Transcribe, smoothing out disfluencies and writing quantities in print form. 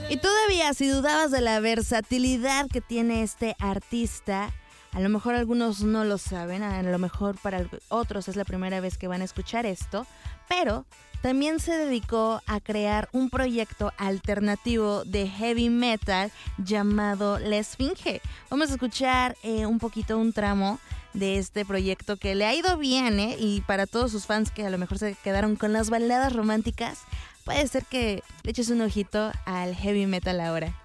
Y todavía, si dudabas de la versatilidad que tiene este artista, a lo mejor algunos no lo saben, a lo mejor para otros es la primera vez que van a escuchar esto, pero también se dedicó a crear un proyecto alternativo de heavy metal llamado La Esfinge. Vamos a escuchar un poquito, un tramo de este proyecto que le ha ido bien, y para todos sus fans que a lo mejor se quedaron con las baladas románticas, puede ser que le eches un ojito al heavy metal ahora.